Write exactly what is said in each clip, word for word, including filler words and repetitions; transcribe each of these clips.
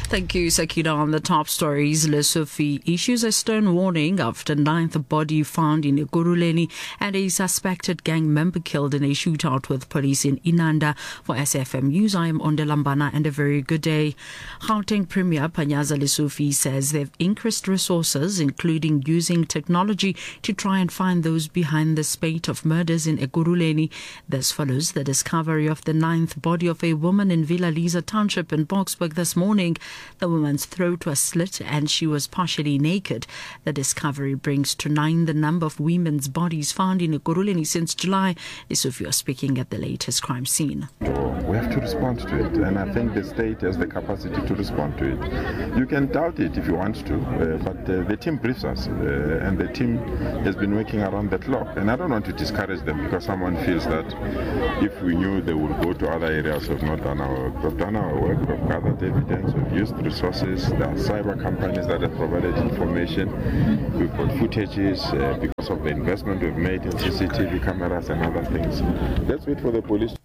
Thank you, Sakina. On the top stories, Lesotho issues a stern warning after ninth body found in Ekurhuleni and a suspected gang member killed in a shootout with police in Inanda. For S F M News, I am Onde Lambana and a very good day. Gauteng Premier Panyaza Lesufi says they've increased resources, including using technology to try and find those behind the spate of murders in Ekurhuleni. This follows the discovery of the ninth body of a woman in Villa Lisa Township in Boksburg this morning. The woman's throat was slit and she was partially naked. The discovery brings to nine the number of women's bodies found in Ekurhuleni since July. Lesufi was speaking at the latest crime scene. We have to respond to it, and I think the state has the capacity to respond to it. You can doubt it if you want to, uh, but uh, the team briefs us, uh, and the team has been working around the clock. And I don't want to discourage them because someone feels that if we knew they would go to other areas, we've not done our work. We've done our work, we've gathered evidence, we've used resources. There are cyber companies that have provided information. We've got footages uh, because of the investment we've made in C C T V cameras and other things. Let's wait for the police.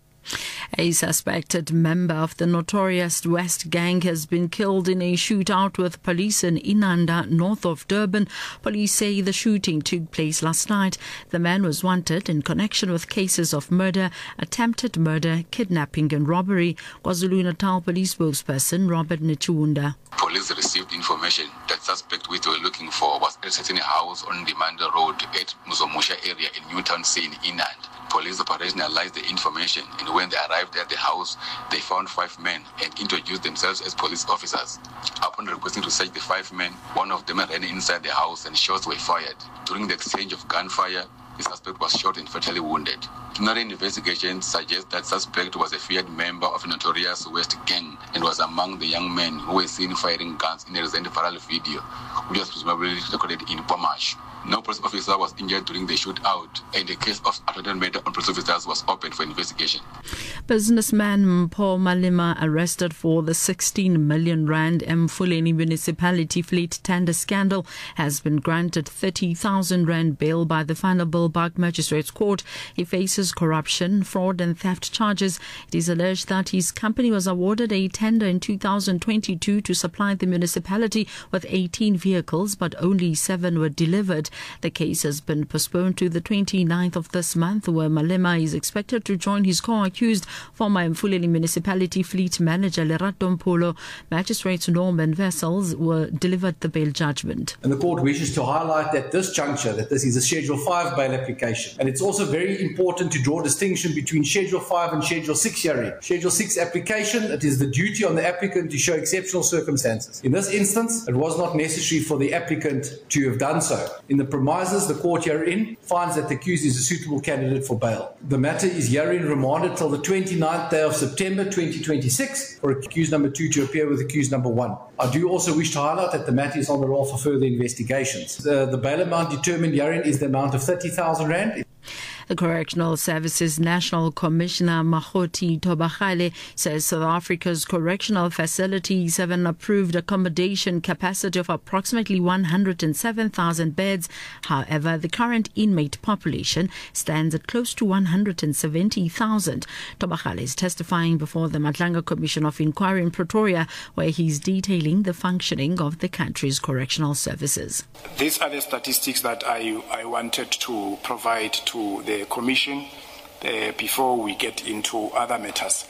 A suspected member of the notorious West Gang has been killed in a shootout with police in Inanda, north of Durban. Police say the shooting took place last night. The man was wanted in connection with cases of murder, attempted murder, kidnapping and robbery. KwaZulu-Natal Police spokesperson Robert Nechunda. Police received information that suspect which they were looking for was at a house on Demanda Road at Muzomusha area in Newtown C in Inand. Police operationalized the information, and when they arrived at the house, they found five men and introduced themselves as police officers. Upon requesting to search the five men, one of them ran inside the house and shots were fired. During the exchange of gunfire, the suspect was shot and fatally wounded. Preliminary investigations suggest that suspect was a feared member of a notorious West Gang and was among the young men who were seen firing guns in a recent viral video, which was presumably recorded in Pomash. No police officer was injured during the shootout, and the case of attempted murder on police officers was opened for investigation. Businessman Mpho Malema arrested for the sixteen million rand Mfuleni municipality fleet tender scandal has been granted thirty thousand rand bail by the Vanderbijlpark Magistrates Court. He faces corruption, fraud and theft charges. It is alleged that his company was awarded a tender in two thousand twenty-two to supply the municipality with eighteen vehicles, but only seven were delivered. The case has been postponed to the twenty-ninth of this month, where Malema is expected to join his co-accused, former Mfuleni municipality fleet manager Lerato Mpolo. Magistrates Norman Vessels were delivered the bail judgment. And the court wishes to highlight at this juncture that this is a Schedule five bail application. And it's also very important to draw distinction between Schedule five and Schedule six hearing. Schedule six application, it is the duty on the applicant to show exceptional circumstances. In this instance, it was not necessary for the applicant to have done so. In the premises, the court herein finds that the accused is a suitable candidate for bail. The matter is herein remanded till the twenty-ninth day of September twenty twenty-six for accused number two to appear with accused number one. I do also wish to highlight that the matter is on the roll for further investigations. The, the bail amount determined herein is the amount of thirty thousand rand. The Correctional Services National Commissioner Mahoti Tobachale says South Africa's correctional facilities have an approved accommodation capacity of approximately one hundred seven thousand beds. However, the current inmate population stands at close to one hundred seventy thousand. Tobachale is testifying before the Matlanga Commission of Inquiry in Pretoria, where he is detailing the functioning of the country's correctional services. These are the statistics that I, I wanted to provide to the Commission uh, before we get into other matters.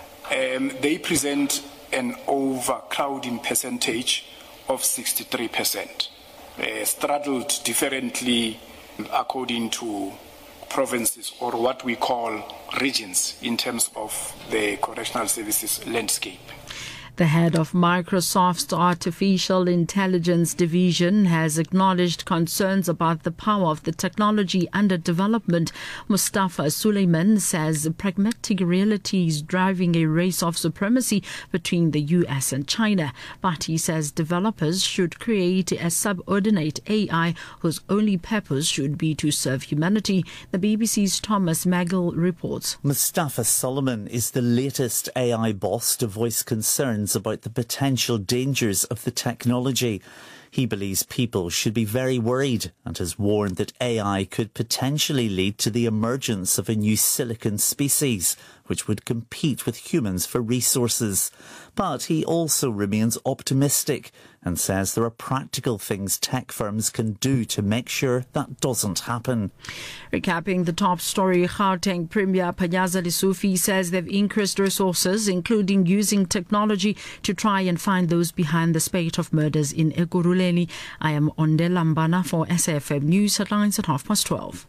Um, they present an overcrowding percentage of sixty-three percent, uh, straddled differently according to provinces or what we call regions in terms of the correctional services landscape. The head of Microsoft's Artificial Intelligence division has acknowledged concerns about the power of the technology under development. Mustafa Suleiman says pragmatic reality is driving a race of supremacy between the U S and China. But he says developers should create a subordinate A I whose only purpose should be to serve humanity. The B B C's Thomas Maggill reports. Mustafa Suleiman is the latest A I boss to voice concerns about the potential dangers of the technology. He believes people should be very worried and has warned that A I could potentially lead to the emergence of a new silicon species, which would compete with humans for resources. But he also remains optimistic and says there are practical things tech firms can do to make sure that doesn't happen. Recapping the top story, Gauteng Premier Panyaza Lesufi says they've increased resources, including using technology to try and find those behind the spate of murders in Ekurhuleni. I am Onde Lambana for S A F M News Headlines at half past twelve.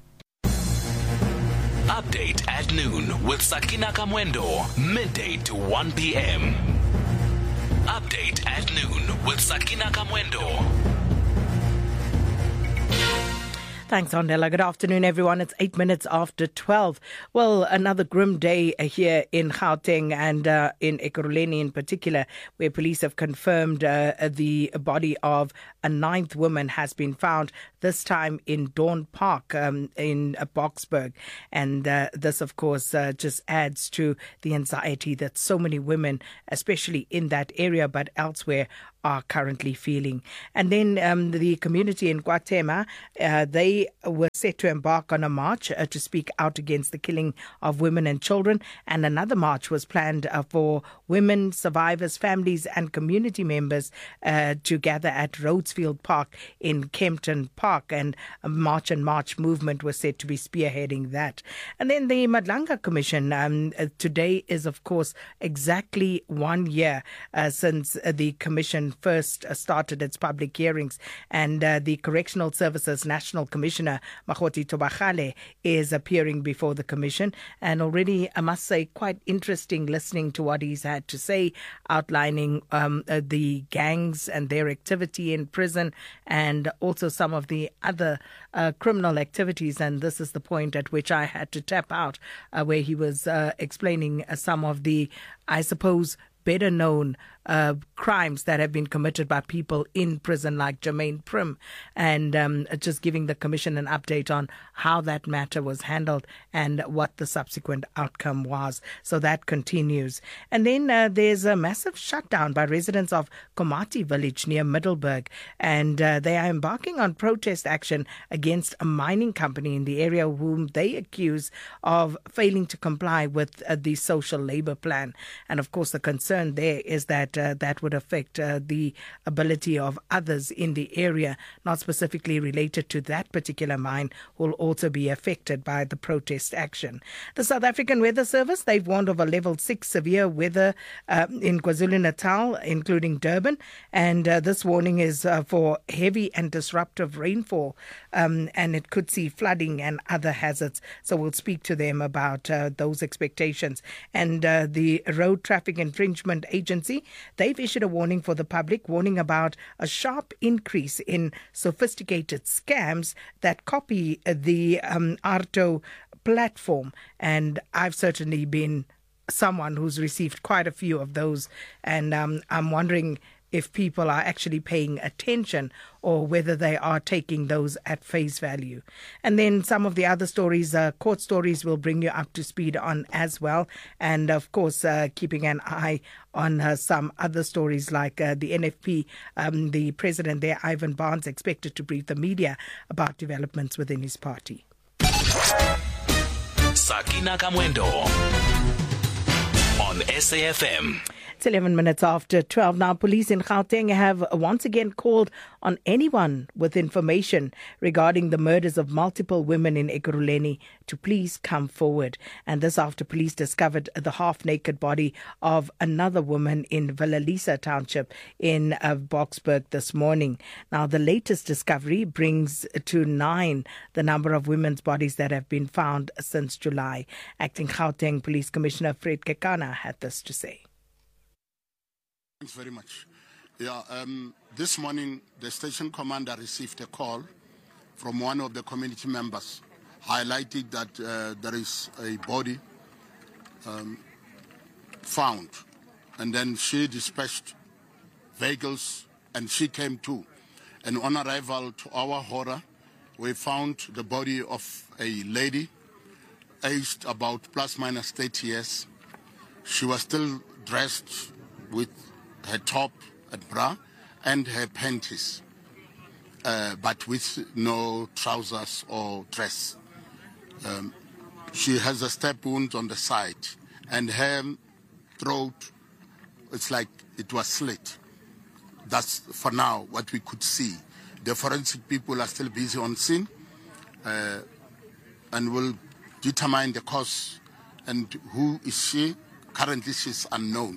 Update at noon with Sakina Kamwendo, midday to one p.m. Update at noon with Sakina Kamwendo. Thanks, Andela. Good afternoon, everyone. It's eight minutes after twelve. Well, another grim day here in Gauteng and uh, in Ekurhuleni in particular, where police have confirmed uh, the body of a ninth woman has been found, this time in Dawn Park um, in uh, Boksburg. And uh, this, of course, uh, just adds to the anxiety that so many women, especially in that area but elsewhere, are currently feeling. And then um, the community in KwaThema, uh, they were set to embark on a march uh, to speak out against the killing of women and children. And another march was planned uh, for women, survivors, families and community members uh, to gather at Rhodesfield Park in Kempton Park. And a March and March movement was said to be spearheading that. And then the Madlanga Commission, um, uh, today is, of course, exactly one year uh, since uh, the Commission first started its public hearings, and uh, the Correctional Services National Commissioner Makgoti Tobagale is appearing before the Commission, and already I must say quite interesting listening to what he's had to say, outlining um, uh, the gangs and their activity in prison and also some of the other uh, criminal activities. And this is the point at which I had to tap out, uh, where he was uh, explaining uh, some of the, I suppose, better known uh, crimes that have been committed by people in prison like Jermaine Prim, and um, just giving the Commission an update on how that matter was handled and what the subsequent outcome was. So that continues. And then uh, there's a massive shutdown by residents of Komati village near Middelburg, and uh, they are embarking on protest action against a mining company in the area whom they accuse of failing to comply with uh, the social labor plan. And of course the concern there is that uh, that would affect uh, the ability of others in the area, not specifically related to that particular mine, will also be affected by the protest action. The South African Weather Service, they've warned of a level six severe weather uh, in KwaZulu-Natal, including Durban, and uh, this warning is uh, for heavy and disruptive rainfall, um, and it could see flooding and other hazards. So we'll speak to them about uh, those expectations. And uh, the Road Traffic Infringement Agency, they've issued a warning for the public, warning about a sharp increase in sophisticated scams that copy the um, ARTO platform. And I've certainly been someone who's received quite a few of those. And um, I'm wondering if people are actually paying attention or whether they are taking those at face value. And then some of the other stories, uh, court stories, will bring you up to speed on as well. And of course, uh, keeping an eye on uh, some other stories like uh, the N F P, um, the president there, Ivan Barnes, expected to brief the media about developments within his party. Sakina Kamwendo on S A F M. It's eleven minutes after twelve. Now, police in Gauteng have once again called on anyone with information regarding the murders of multiple women in Ekurhuleni to please come forward. And this after police discovered the half-naked body of another woman in Villalisa Township in uh, Boksburg this morning. Now, the latest discovery brings to nine the number of women's bodies that have been found since July. Acting Gauteng Police Commissioner Fred Kekana had this to say. Thanks very much. Yeah, um, this morning the station commander received a call from one of the community members, highlighting that uh, there is a body um, found, and then she dispatched vehicles and she came too. And on arrival, to our horror, we found the body of a lady aged about plus minus thirty years. She was still dressed with her top and bra and her panties. uh, but with no trousers or dress. Um, she has a stab wound on the side, and her throat, it's like it was slit. That's, for now, what we could see. The forensic people are still busy on scene uh, and will determine the cause and who is she. Currently, she's unknown.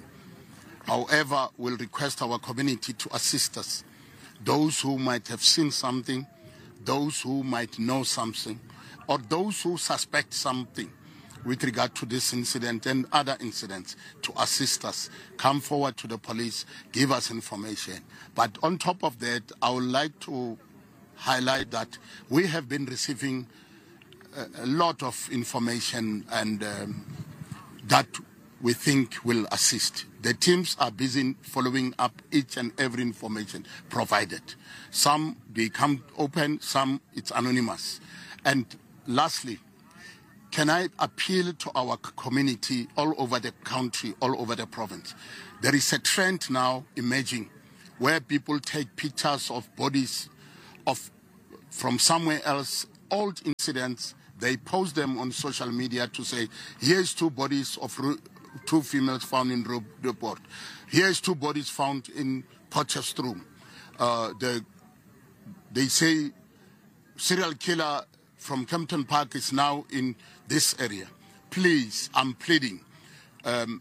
However, we'll request our community to assist us. Those who might have seen something, those who might know something, or those who suspect something with regard to this incident and other incidents, to assist us, come forward to the police, give us information. But on top of that, I would like to highlight that we have been receiving a, a lot of information and um, that we think will assist. The teams are busy following up each and every information provided. Some, they come open, some it's anonymous. And lastly, can I appeal to our community all over the country, all over the province? There is a trend now emerging where people take pictures of bodies of from somewhere else, old incidents. They post them on social media to say, here's two bodies of two females found in Roodepoort. Here's two bodies found in Potchefstroom. Uh, the, they say serial killer from Kempton Park is now in this area. Please, I'm pleading. Um,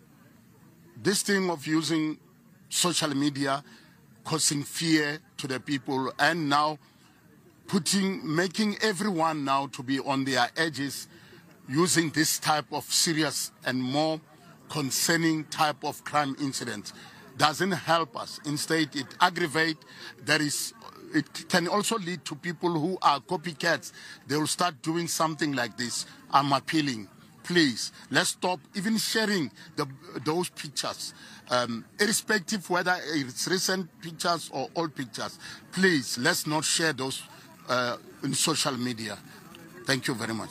this thing of using social media, causing fear to the people, and now putting, making everyone now to be on their edges, using this type of serious and more concerning type of crime incidents, doesn't help us. Instead, it aggravates. There is, it can also lead to people who are copycats. They will start doing something like this. I'm appealing, please, let's stop even sharing the, those pictures, um, irrespective whether it's recent pictures or old pictures. Please, let's not share those uh, in social media. Thank you very much.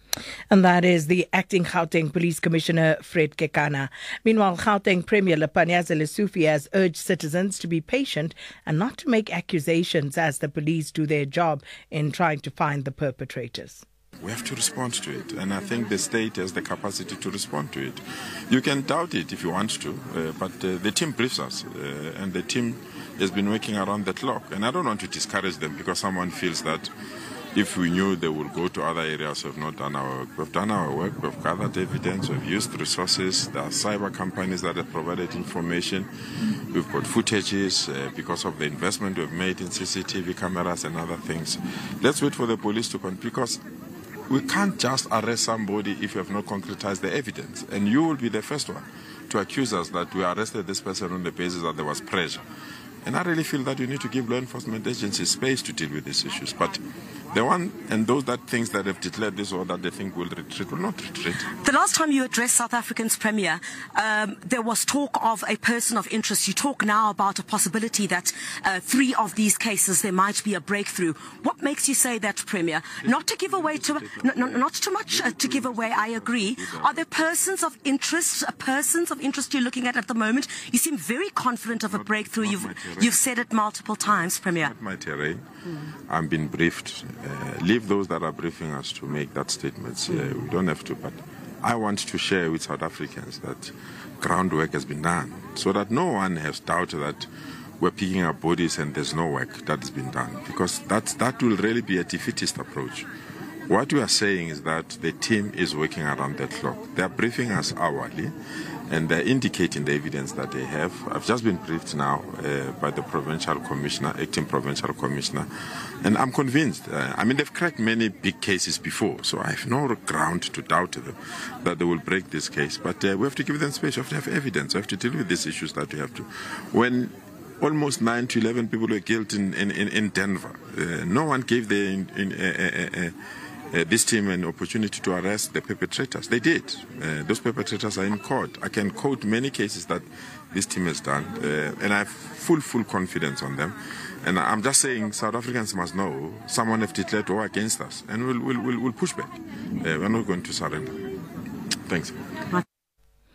And that is the acting Gauteng Police Commissioner, Fred Kekana. Meanwhile, Gauteng Premier Lepanyeza Lesufi has urged citizens to be patient and not to make accusations as the police do their job in trying to find the perpetrators. We have to respond to it, and I think the state has the capacity to respond to it. You can doubt it if you want to, uh, but uh, the team briefs us, uh, and the team has been working around the clock. And I don't want to discourage them because someone feels that if we knew they would go to other areas, we've not done our work. We've done our work, we've gathered evidence, we've used resources. There are cyber companies that have provided information. We've got footages uh, because of the investment we've made in C C T V cameras and other things. Let's wait for the police to come, because we can't just arrest somebody if you have not concretized the evidence. And you will be the first one to accuse us that we arrested this person on the basis that there was pressure. And I really feel that you need to give law enforcement agencies space to deal with these issues. But the one and those that thinks that they've declared this or that they think will retreat will not retreat. The last time you addressed South Africans, Premier, um, there was talk of a person of interest. You talk now about a possibility that uh, three of these cases there might be a breakthrough. What makes you say that, Premier? Not to give away too, no, no, not too much uh, to give away. I agree. Are there persons of interest? Uh, persons of interest you're looking at at the moment? You seem very confident of a breakthrough. You've you've said it multiple times, Premier. Not my terrain. Mm. I'm being briefed. Uh, leave those that are briefing us to make that statement. Uh, we don't have to, but I want to share with South Africans that groundwork has been done so that no one has doubt that we're picking up bodies and there's no work that has been done, because that's, that will really be a defeatist approach. What we are saying is that the team is working around the clock. They're briefing us hourly, and they're indicating the evidence that they have. I've just been briefed now uh, by the provincial commissioner, acting provincial commissioner, and I'm convinced. Uh, I mean, they've cracked many big cases before, so I have no ground to doubt them that they will break this case. But uh, we have to give them space. We have to have evidence. We have to deal with these issues that we have to. When almost nine to eleven people were killed in, in, in Denver, uh, no one gave the in, in, uh, uh, uh, Uh, this team an opportunity to arrest the perpetrators. They did. Uh, those perpetrators are in court. I can quote many cases that this team has done, uh, and I have full, full confidence on them. And I'm just saying South Africans must know someone has declared war against us, and we'll, we'll, we'll, we'll push back. Uh, we're not going to surrender. Thanks.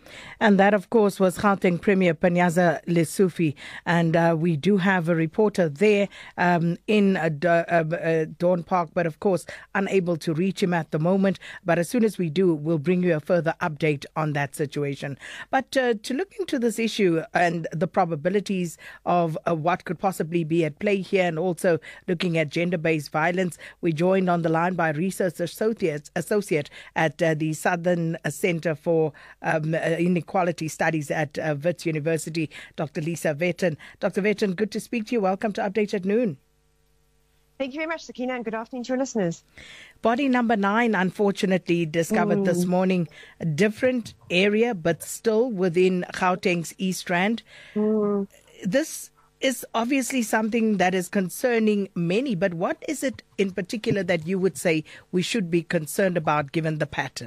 And that, of course, was Gauteng Premier Panyaza Lesufi. And uh, we do have a reporter there um, in uh, D- uh, uh, Dawn Park, but of course, unable to reach him at the moment. But as soon as we do, we'll bring you a further update on that situation. But uh, to look into this issue and the probabilities of uh, what could possibly be at play here, and also looking at gender-based violence, we joined on the line by research associate, associate at uh, the Southern Centre for um, Inequality Studies at uh, Wits University, Doctor Lisa Vetten. Doctor Vetten, good to speak to you. Welcome to Update at Noon. Thank you very much, Sakina, and good afternoon to your listeners. Body number nine, unfortunately, discovered mm. this morning. A different area, but still within Gauteng's East Rand. Mm. This is obviously something that is concerning many, but what is it in particular that you would say we should be concerned about given the pattern?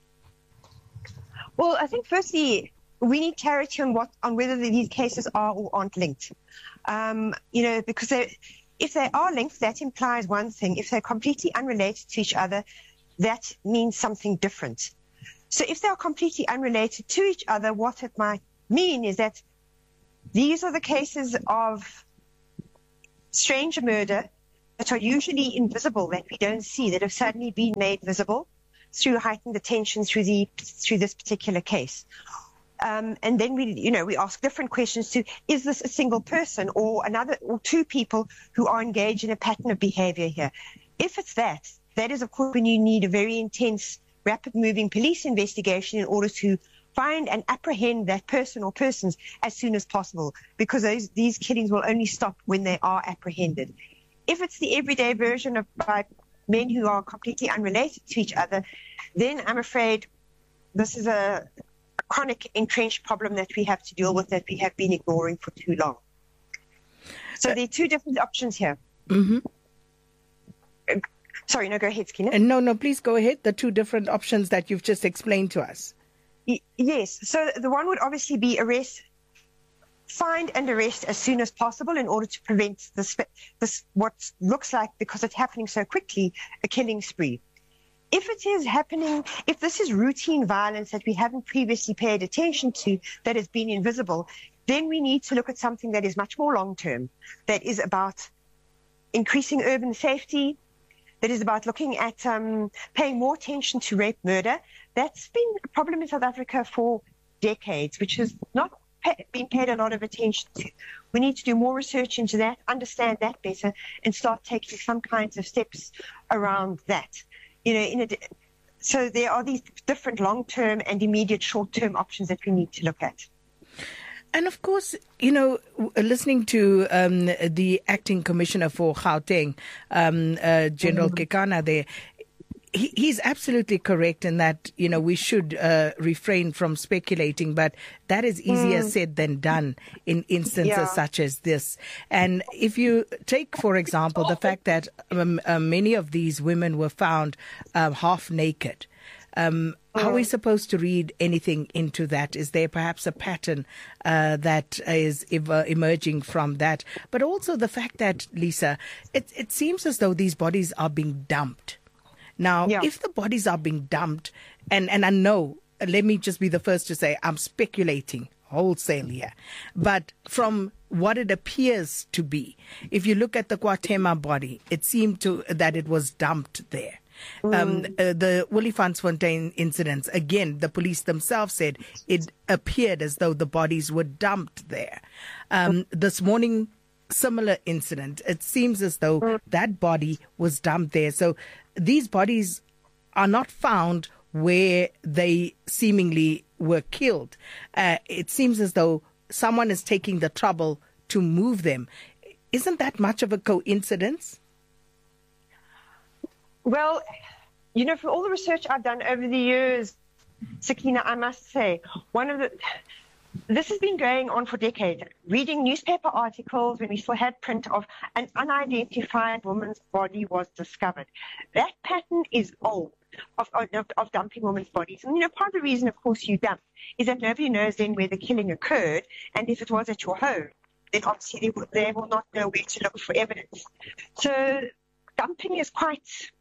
Well, I think firstly, we need clarity on what on whether these cases are or aren't linked. Um, you know, because if they are linked, that implies one thing. If they're completely unrelated to each other, that means something different. So if they are completely unrelated to each other, what it might mean is that these are the cases of stranger murder that are usually invisible, that we don't see, that have suddenly been made visible through heightened attention through the through this particular case. Um, and then we, you know, we ask different questions to, is this a single person or another or two people who are engaged in a pattern of behavior here? If it's that, that is, of course, when you need a very intense, rapid-moving police investigation in order to find and apprehend that person or persons as soon as possible, because those, these killings will only stop when they are apprehended. If it's the everyday version of by men who are completely unrelated to each other, then I'm afraid this is a chronic entrenched problem that we have to deal with, that we have been ignoring for too long. So there are two different options here. Mm-hmm. Uh, sorry, no, go ahead, Skinner. Uh, no, no, please go ahead. The two different options that you've just explained to us. Y- yes. So the one would obviously be arrest, find and arrest as soon as possible in order to prevent this, this what looks like, because it's happening so quickly, a killing spree. If it is happening, if this is routine violence that we haven't previously paid attention to, that has been invisible, then we need to look at something that is much more long-term, that is about increasing urban safety, that is about looking at um, paying more attention to rape murder. That's been a problem in South Africa for decades, which has not pay, been paid a lot of attention to. We need to do more research into that, understand that better, and start taking some kinds of steps around that. You know, in a, so there are these different long-term and immediate short-term options that we need to look at. And of course, you know, listening to um, the acting commissioner for Gauteng, um, uh, General mm-hmm. Kekana there, he, he's absolutely correct in that, you know, we should uh, refrain from speculating, but that is easier mm. said than done in instances yeah. such as this. And if you take, for example, the fact that um, uh, many of these women were found uh, half naked, um, mm. how are we supposed to read anything into that? Is there perhaps a pattern uh, that is ev- emerging from that? But also the fact that, Lisa, it, it seems as though these bodies are being dumped. Now, yeah. if the bodies are being dumped, and, and I know, let me just be the first to say, I'm speculating wholesale here, but from what it appears to be, if you look at the KwaThema body, it seemed to that it was dumped there. Mm. Um, uh, the Olifantsfontein incidents, again, the police themselves said it appeared as though the bodies were dumped there. Um, mm. This morning, similar incident. It seems as though mm. that body was dumped there. So these bodies are not found where they seemingly were killed. Uh, it seems as though someone is taking the trouble to move them. Isn't that much of a coincidence? Well, you know, from all the research I've done over the years, Sakina, I must say, one of the... This has been going on for decades. Reading newspaper articles when we still had print of an unidentified woman's body was discovered. That pattern is old of, of, of dumping women's bodies. And, you know, part of the reason, of course, you dump is that nobody knows then where the killing occurred. And if it was at your home, then obviously they will, they will not know where to look for evidence. So dumping is quite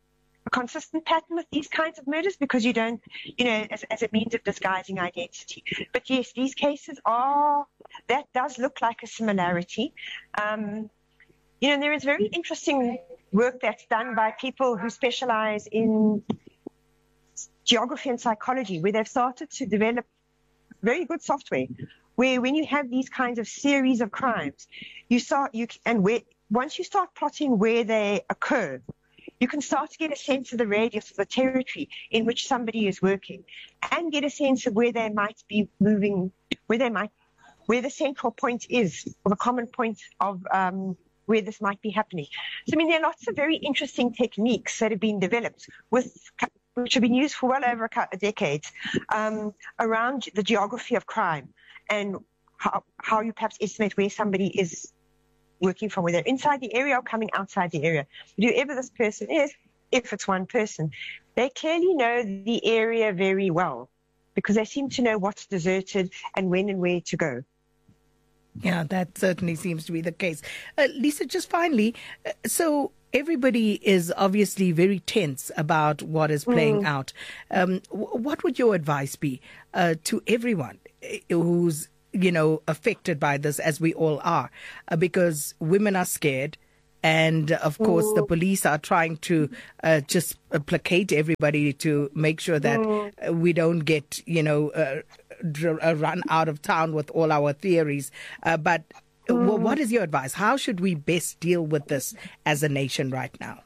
a consistent pattern with these kinds of murders because you don't, you know, as, as a means of disguising identity. But yes, these cases are, that does look like a similarity. Um, you know, there is very interesting work that's done by people who specialize in geography and psychology, where they've started to develop very good software, where when you have these kinds of series of crimes, you start, you and where once you start plotting where they occur, you can start to get a sense of the radius of the territory in which somebody is working, and get a sense of where they might be moving, where they might, where the central point is, or the common point of um, where this might be happening. So, I mean, there are lots of very interesting techniques that have been developed with, which have been used for well over a decade, um, around the geography of crime and how, how you perhaps estimate where somebody is working from, whether inside the area or coming outside the area. Whoever this person is, if it's one person, they clearly know the area very well because they seem to know what's deserted and when and where to go. Yeah, that certainly seems to be the case. Uh, Lisa, just finally, uh, so everybody is obviously very tense about what is playing mm. out. Um, w- what would your advice be uh, to everyone who's, you know, affected by this, as we all are, uh, because women are scared. And, uh, of course, mm. the police are trying to uh, just placate everybody to make sure that mm. uh, we don't get, you know, uh, dr- uh, run out of town with all our theories. Uh, but mm. w- what is your advice? How should we best deal with this as a nation right now?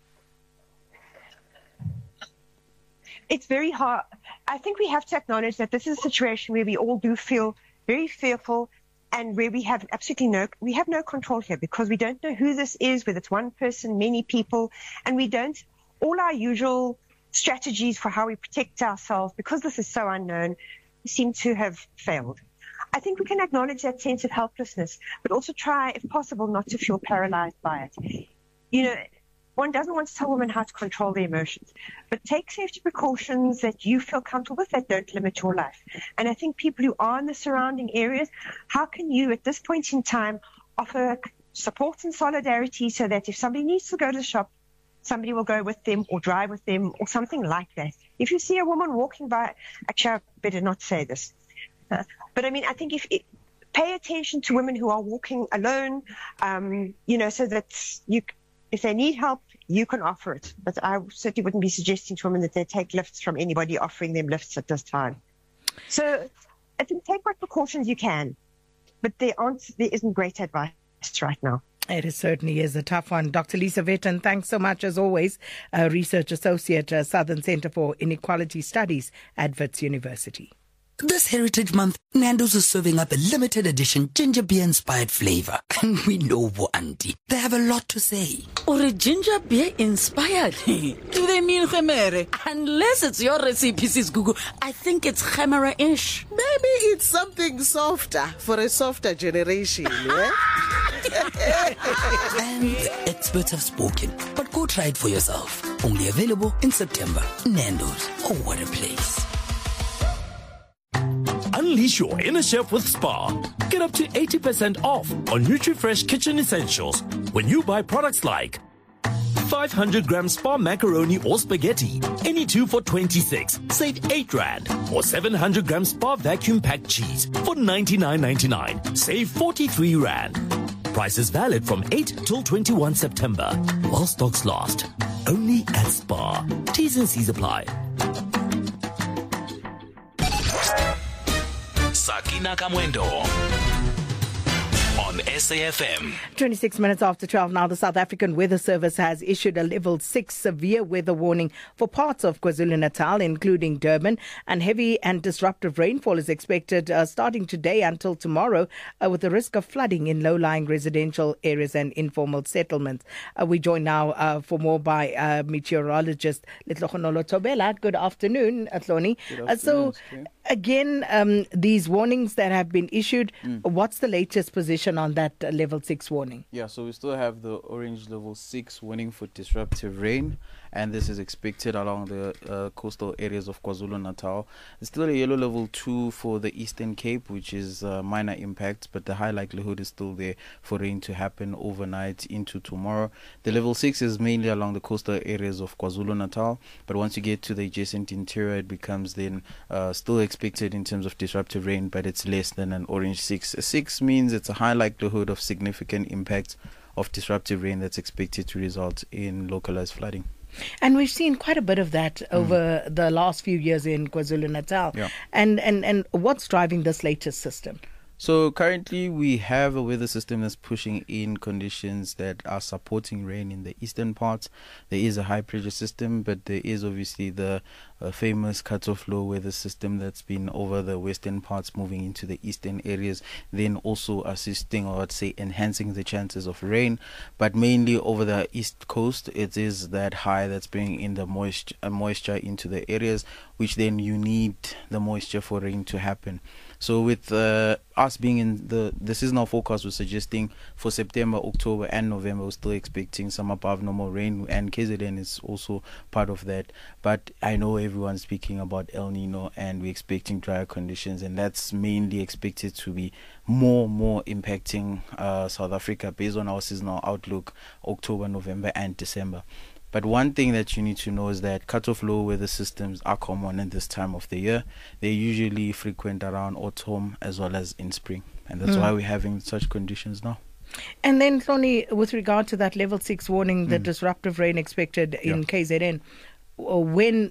It's very hard. I think we have to acknowledge that this is a situation where we all do feel very fearful, and where we have absolutely no, we have no control here because we don't know who this is, whether it's one person, many people, and we don't, all our usual strategies for how we protect ourselves, because this is so unknown, seem to have failed. I think we can acknowledge that sense of helplessness, but also try, if possible, not to feel paralyzed by it. You know, one doesn't want to tell women how to control their emotions, but take safety precautions that you feel comfortable with that don't limit your life. And I think people who are in the surrounding areas, how can you at this point in time offer support and solidarity so that if somebody needs to go to the shop, somebody will go with them or drive with them or something like that. If you see a woman walking by, actually I better not say this, uh, but I mean, I think if it, pay attention to women who are walking alone, um, you know, so that you if they need help, you can offer it. But I certainly wouldn't be suggesting to women that they take lifts from anybody offering them lifts at this time. So I think take what precautions you can, but there aren't, there isn't great advice right now. It is, certainly is a tough one. Doctor Lisa Vetten, thanks so much as always. Uh, Research Associate, uh, Southern Centre for Inequality Studies at Wits University. This Heritage Month, Nando's is serving up a limited edition ginger beer inspired flavor. And we know Bo Auntie, they have a lot to say. Or a ginger beer inspired? Do they mean Khemere? Unless it's your recipe, Sis Gugu, I think it's Khemera-ish. Maybe it's something softer for a softer generation, yeah? And the experts have spoken, but go try it for yourself. Only available in September. Nando's, oh what a place. Unleash your inner chef with Spar. Get up to eighty percent off on NutriFresh kitchen essentials when you buy products like five hundred gram Spar macaroni or spaghetti, any two for twenty-six, save eight rand, or seven hundred gram Spar vacuum packed cheese for ninety-nine ninety-nine, save forty-three rand. Prices valid from eight till twenty-first September, while stocks last. Only at Spar. T's and C's apply. Sakina Kamwendo on S A F M. twenty-six minutes after twelve now, the South African Weather Service has issued a level six severe weather warning for parts of KwaZulu-Natal, including Durban, and heavy and disruptive rainfall is expected uh, starting today until tomorrow, uh, with the risk of flooding in low-lying residential areas and informal settlements. Uh, we join now uh, for more by uh, meteorologist Letlogonolo Tobela. Good afternoon, Atloni. Uh, so, again, um, these warnings that have been issued, mm. what's the latest position on that uh, level six warning? Yeah, so we still have the orange level six warning for disruptive rain, and this is expected along the uh, coastal areas of KwaZulu-Natal. It's still a yellow level two for the Eastern Cape, which is uh, minor impacts, but the high likelihood is still there for rain to happen overnight into tomorrow. The level six is mainly along the coastal areas of KwaZulu-Natal, but once you get to the adjacent interior, it becomes then uh, still expected in terms of disruptive rain, but it's less than an orange six. A six means it's a high likelihood of significant impacts of disruptive rain that's expected to result in localized flooding. And we've seen quite a bit of that over mm. the last few years in KwaZulu-Natal. Yeah. And, and, and what's driving this latest system? So currently we have a weather system that's pushing in conditions that are supporting rain in the eastern parts. There is a high pressure system, but there is obviously the uh, famous cut-off low weather system that's been over the western parts moving into the eastern areas, then also assisting, or I'd say enhancing the chances of rain. But mainly over the east coast, it is that high that's bringing in the moisture, uh, moisture into the areas, which then you need the moisture for rain to happen. So with uh, us being in the, the seasonal forecast, we're suggesting for September, October and November, we're still expecting some above normal rain, and K Z N is also part of that. But I know everyone's speaking about El Nino, and we're expecting drier conditions, and that's mainly expected to be more, more impacting uh, South Africa based on our seasonal outlook, October, November and December. But one thing that you need to know is that cut-off low weather systems are common at this time of the year. They're usually frequent around autumn as well as in spring. And that's mm. why we're having such conditions now. And then, Tony, with regard to that level six warning, the mm. disruptive rain expected in yeah. K Z N, when